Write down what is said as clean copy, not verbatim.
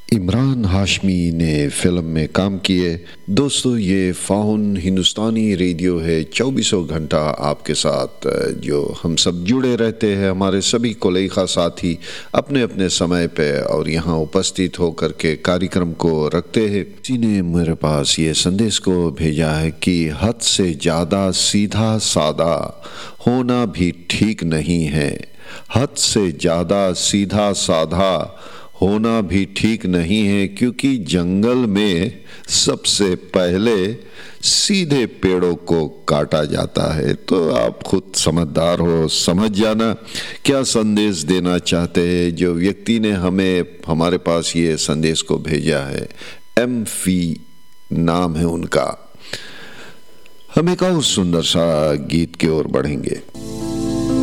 इमरान हाशमी ने फिल्म में काम किए। दोस्तों, ये फ़ाउन हिंदुस्तानी रेडियो है, 24 घंटा आपके साथ जो हम सब जुड़े रहते हैं। हमारे सभी कोलेखा साथी अपने अपने समय पे और यहाँ उपस्थित होकर के कार्यक्रम को रखते हैं। किसी ने मेरे पास ये संदेश को भेजा है कि हद से ज़्यादा सीधा सादा होना भी ठीक नहीं है। हद से ज़्यादा सीधा साधा होना भी ठीक नहीं है, क्योंकि जंगल में सबसे पहले सीधे पेड़ों को काटा जाता है। तो आप खुद समझदार हो, समझ जाना क्या संदेश देना चाहते हैं। जो व्यक्ति ने हमारे पास ये संदेश को भेजा है, एम.फी. नाम है उनका। हम एक और सुंदर सा गीत की ओर बढ़ेंगे।